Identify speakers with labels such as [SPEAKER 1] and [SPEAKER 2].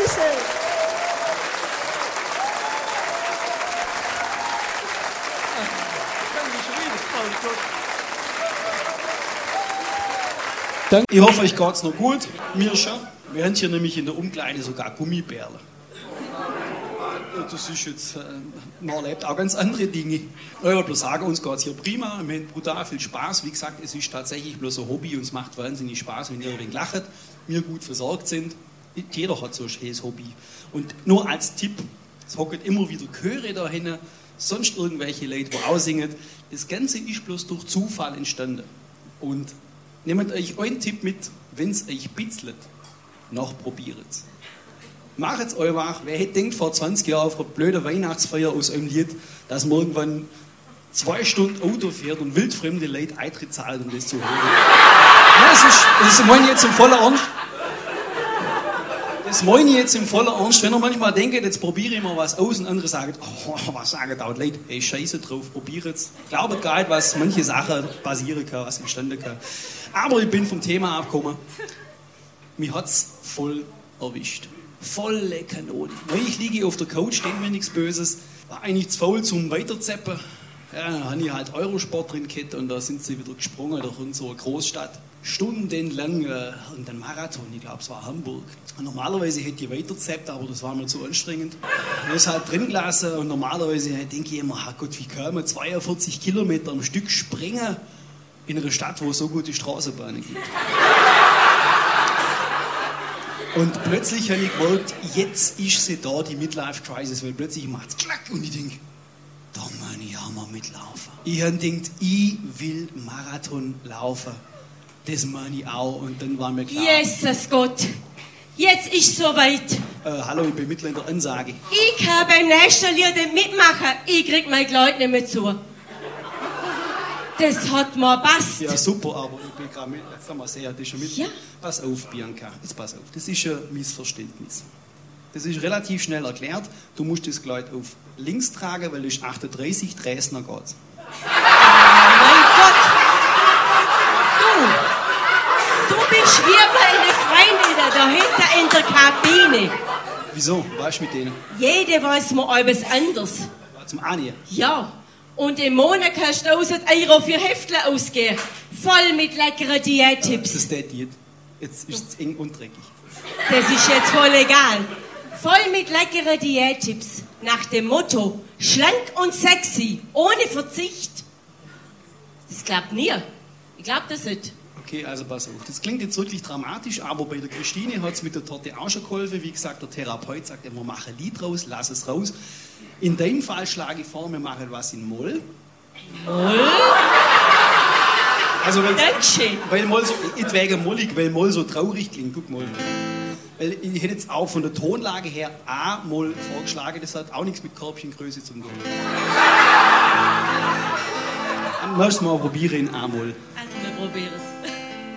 [SPEAKER 1] Grüße.
[SPEAKER 2] Ich hoffe, euch geht's noch gut. Mir schon. Wir haben hier nämlich in der Umkleide sogar Gummibärle. Das ist jetzt, man erlebt auch ganz andere Dinge. Ich wollte bloß sagen, uns geht es hier prima, wir haben brutal viel Spaß. Wie gesagt, es ist tatsächlich bloß ein Hobby und es macht wahnsinnig Spaß, wenn ihr ein wenig lacht, wir gut versorgt sind. Jeder hat so ein schönes Hobby. Und nur als Tipp, es hocken immer wieder Chöre da hinten, sonst irgendwelche Leute, die auch singen. Das Ganze ist bloß durch Zufall entstanden. Und nehmt euch einen Tipp mit, wenn es euch bitzelt, noch probiert es. Macht es einfach. Wer hätte denkt vor 20 Jahren auf einer blöden Weihnachtsfeier aus einem Lied, dass man irgendwann 2 Stunden Auto fährt und wildfremde Leute Eintritt zahlen, um das zu hören. Ja, das meine ich jetzt im vollen Ernst. Das meine ich jetzt im vollen Ernst. Wenn ihr manchmal denkt, jetzt probiere ich mal was aus und andere sagen, oh, was sagen da die Leute? Hey, scheiße drauf, probiere es. Glaubt gar nicht, was manche Sachen passieren kann, was entstanden kann. Aber ich bin vom Thema abgekommen. Mich hat es voll erwischt. Volle Kanone. Ich liege auf der Couch, denke mir nichts Böses. War eigentlich zu faul zum Weiterzappen. Ja, dann habe ich halt Eurosport drin gehabt und da sind sie wieder gesprungen durch unsere Großstadt. Stundenlang irgendein Marathon, ich glaube es war Hamburg. Und normalerweise hätte ich weiterzappt, aber das war mir zu anstrengend. Ich habe es halt drin gelassen und normalerweise denke ich immer, Gott, wie kann man 42 Kilometer am Stück springen in einer Stadt, wo es so gute Straßenbahnen gibt. Und plötzlich habe ich gemerkt, jetzt ist sie da, die Midlife-Crisis, weil plötzlich macht es klack und ich denke, da muss ich auch mal mitlaufen. Ich habe gedacht, ich will Marathon laufen. Das meine ich auch. Und dann war mir klar...
[SPEAKER 3] Jesus Gott, jetzt ist es soweit.
[SPEAKER 2] Hallo, ich bin mitten in der Ansage.
[SPEAKER 3] Ich kann beim nächsten Lied nicht mitmachen. Ich krieg mein Kleid nicht mehr zu. Das hat mir passt.
[SPEAKER 2] Ja, super, aber ich bin gerade mit. Jetzt haben wir sehr, das ist schon mit.
[SPEAKER 3] Ja.
[SPEAKER 2] Pass auf, Bianca, jetzt pass auf. Das ist ein Missverständnis. Das ist relativ schnell erklärt. Du musst das Kleid auf links tragen, weil du ist 38, Dresdner geht's.
[SPEAKER 3] Mein Gott! Du bist wie meine Freunde da hinter in der Kabine.
[SPEAKER 2] Wieso? Was ist mit denen?
[SPEAKER 3] Jede weiß mir etwas anderes.
[SPEAKER 2] Zum Anien.
[SPEAKER 3] Ja. Und im Monat kannst du 1000 Euro für Heftle ausgeben. Voll mit leckeren Diättipps.
[SPEAKER 2] Das ist der Diät. Jetzt ist es eng und dreckig.
[SPEAKER 3] Das ist jetzt voll egal. Voll mit leckeren Diättipps. Nach dem Motto, schlank und sexy, ohne Verzicht. Das glaubt nie. Ich glaub das nicht.
[SPEAKER 2] Okay, also pass auf. Das klingt jetzt wirklich dramatisch, aber bei der Christine hat es mit der Torte auch schon geholfen. Wie gesagt, der Therapeut sagt immer, mach ein Lied raus, lass es raus. In deinem Fall schlage ich vor, wir machen was in Moll.
[SPEAKER 3] Moll?
[SPEAKER 2] Also
[SPEAKER 3] Dankeschön.
[SPEAKER 2] weil Moll so, nicht wegen mollig, weil Moll so traurig klingt. Guck mal. Weil ich hätte jetzt auch von der Tonlage her A-Moll vorgeschlagen, das hat auch nichts mit Körbchengröße zu tun. Dann müssen wir mal probieren in A-Moll.
[SPEAKER 3] Also wir probieren es.